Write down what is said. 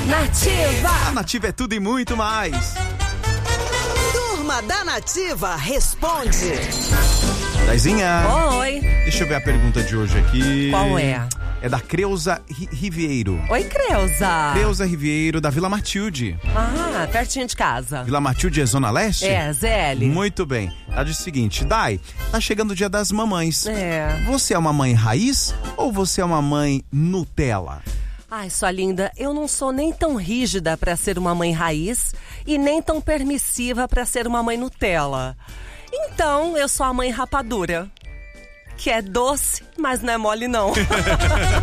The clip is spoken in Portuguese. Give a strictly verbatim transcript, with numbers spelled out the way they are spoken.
Nativa. A Nativa é tudo e muito mais. Turma da Nativa responde. Daizinha. Oi. Deixa eu ver a pergunta de hoje aqui. Qual é? É da Creuza Ri- Riveiro. Oi, Creuza. Creuza Riveiro, da Vila Matilde. Ah, pertinho de casa. Vila Matilde é Zona Leste? É, Zé L. Muito bem. Ela diz o seguinte: Dai, tá chegando o dia das mamães. É. Você é uma mãe raiz ou você é uma mãe Nutella? Ai, sua linda, eu não sou nem tão rígida pra ser uma mãe raiz e nem tão permissiva pra ser uma mãe Nutella. Então, eu sou a mãe rapadura, que é doce, mas não é mole não.